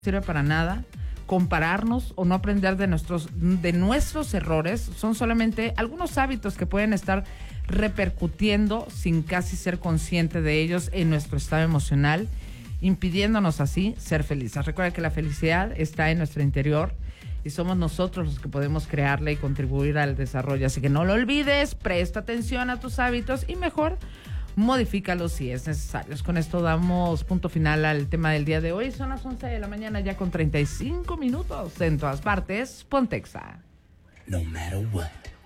sirve para nada. Compararnos o no aprender de nuestros errores son solamente algunos hábitos que pueden estar repercutiendo sin casi ser consciente de ellos en nuestro estado emocional, impidiéndonos así ser felices. Recuerda que la felicidad está en nuestro interior y somos nosotros los que podemos crearla y contribuir al desarrollo. Así que no lo olvides, presta atención a tus hábitos y mejor modifícalos si es necesario. Con esto damos punto final al tema del día de hoy. Son las 11 de la mañana ya con 35 minutos. En todas partes, Pontexa. No matter what.